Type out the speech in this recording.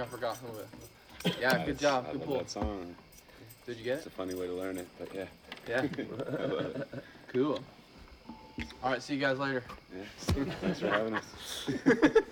I forgot some of it. Yeah, good job. I Good love pull. that song. Did you get It's it? a funny way to learn it, but yeah. Yeah. I love it. Cool. All right, see you guys later. Yeah. Thanks for having us.